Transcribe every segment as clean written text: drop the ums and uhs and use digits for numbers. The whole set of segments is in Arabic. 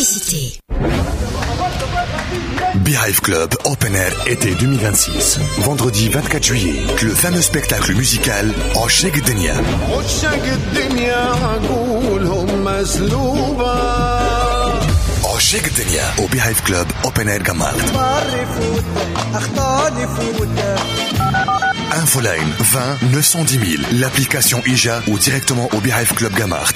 Publicité. Beehive Club Open Air été 2026. Vendredi 24 juillet, le fameux spectacle musical عشاق الدنيا. عشاق الدنيا au Beehive Club Open Air Gamart. Infoline 20 910 000, l'application IJA ou directement au Beehive Club Gamart.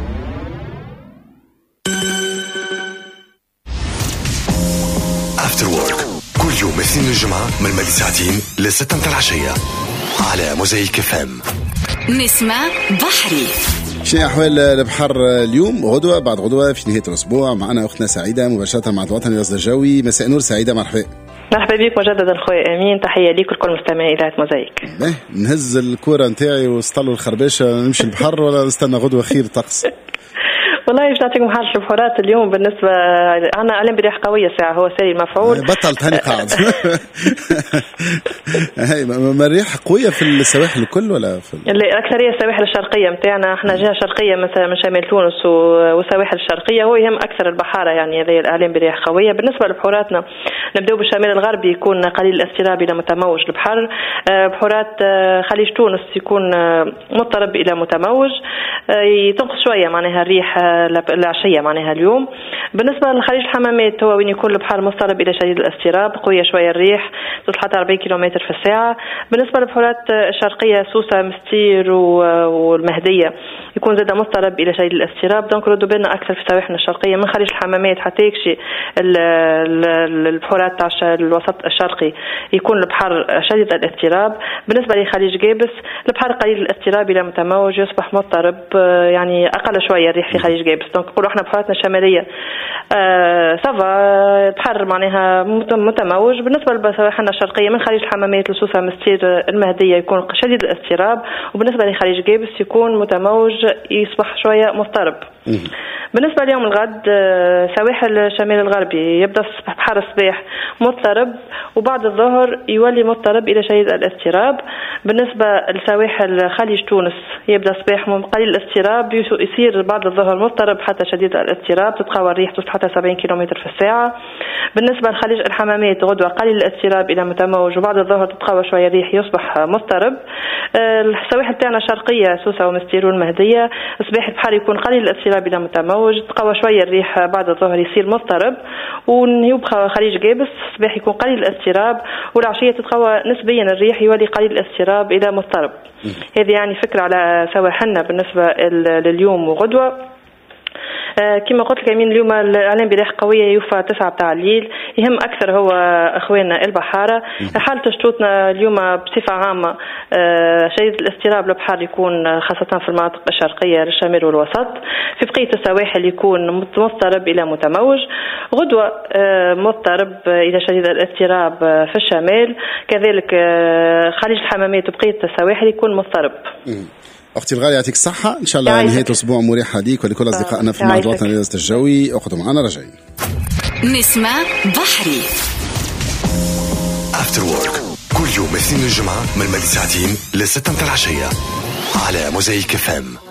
After Work كل يوم اثنين الجمعة من الماضي ساعتين لستة متاع العشية على موزايك FM. نسمة بحري. شنو أحوال البحر اليوم؟ غدوة بعد غدوة في نهاية الأسبوع معنا أختنا سعيدة مباشرة مع الوطن الرصد الجوي. مساء نور سعيدة، مرحبا. مرحبا بك مجددا خويا أمين، تحية ليك ولكل مستمعي إذاعة موزايك. نهز الكورة نتاعي وسطلوا الخرباشة نمشي البحر ولا نستنى غدوة خير طقس؟ والله باش نعطيكم حاجة البحورات اليوم بالنسبة أنا أعلم بريح قوية ساعة هو ساري مفعول. بطلت هاني قاعد. هاي ما الريح قوية في السواحل الكل ولا في الأكثرية السواحل الشرقية متاعنا، احنا جهة شرقية مثلا من شمال تونس والسواحل الشرقية هو يهم أكثر البحارة، يعني هذه الأعلام بريح قوية. بالنسبة لبحوراتنا نبدأ بالشمال الغربي يكون قليل الاستراب إلى متموج البحر. بحورات خليج تونس يكون مضطرب إلى متموج، تنقص شوية معناها الريح العشية معناها اليوم. بالنسبة لخليج الحمامات هو وين يكون البحر مضطرب إلى شديد الاستراب، قوية شوية الريح تصل حتى 40 كيلومتر في الساعة. بالنسبة للبحورات الشرقية سوسة مستير والمهدية يكون زاد مضطرب إلى شديد الاستراب. دونك ردوا بالنا أكثر في سواحلنا الشرقية من خليج الحمامات حتى يكشي البحورات تاع الوسط الشرقي يكون البحر شديد الاستراب. بالنسبة لخليج جابس البحر قليل الاستراب إلى متموج يصبح مضطرب، يعني أقل شوية الريح في خليج جابس. دونك نقولوا احنا بحوراتنا الشمالية سافا البحر معناها متموج. بالنسبة لسواحلنا الشرقية من خليج الحمامات لسوسة مستير المهدية يكون شديد الاستراب، وبالنسبة لخليج جابس يكون متموج يصبح شوية مضطرب. بالنسبة ليوم الغد سواحل الشمال الغربي يبدأ بحر الصباح مضطرب وبعد الظهر يولي مضطرب إلى شديد الاستراب. بالنسبة لسواحل خليج تونس يبدأ الصباح قليل الاستراب يصير بعد الظهر مضطرب حتى شديد الاستراب، تتقوى الريح تصل حتى 70 كيلومتر في الساعة. بالنسبة لخليج الحمامات غدوة قليل الاستراب إلى متموج وبعد الظهر تتقوى شوية الريح يصبح مضطرب. السواحل تاعنا الشرقية سوسة ومستير والمهدية الصباح البحر يكون قليل الاستراب إلى متموج، تقوى شوية الريح بعد الظهر يصير مضطرب. ونيوبخا خليج جابس الصباح يكون قليل الاستراب والعشية تتقوى نسبيا الريح يولي قليل الاستراب إلى مضطرب. هذه يعني فكرة على سواحلنا بالنسبة لليوم وغدوة. كما قلت لك يمين اليوم الإعلام بريح قوية يوفى 9 بتاع الليل، يهم أكثر هو أخواننا البحارة. حالة شطوطنا اليوم بصفة عامة شديد الاستراب البحر يكون خاصة في المناطق الشرقية للشمال والوسط. في بقية السواحل يكون مضطرب إلى متموج. غدوة مضطرب إلى شديد الاستراب في الشمال، كذلك خليج الحمامات وبقية السواحل يكون مضطرب. أختي الغالية يعطيك الصحة، إن شاء الله نهاية أسبوع مريحة ليك ولكل أصدقائنا في معهد الوطني للرصد الجوي. أخذوا معنا رجعين. نسمة بحري. After Work كل يوم اثنين الجمعة من الماضي ساعتين لستة متاع العشية على موزايك FM.